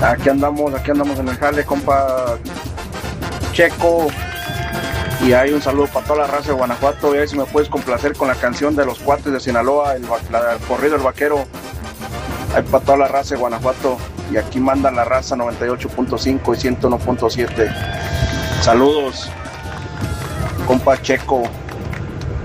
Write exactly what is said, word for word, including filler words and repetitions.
Aquí andamos, aquí andamos en el jale, compa Checo. Y hay un saludo para toda la raza de Guanajuato. Y ahí si me puedes complacer con la canción de los cuates de Sinaloa, el, la, el corrido del vaquero. Hay para toda la raza de Guanajuato. Y aquí manda la raza noventa y ocho punto cinco y ciento uno punto siete. Saludos, compa Checo.